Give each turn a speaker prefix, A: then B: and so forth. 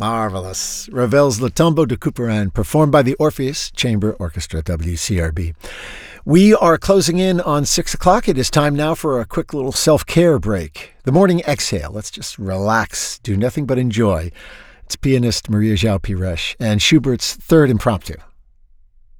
A: Marvelous. Ravel's Le Tombeau de Couperin, performed by the Orpheus Chamber Orchestra, WCRB. We are closing in on 6 o'clock. It is time now for a quick little self-care break. The morning exhale. Let's just relax, do nothing but enjoy. It's pianist Maria João Pires and Schubert's Third Impromptu.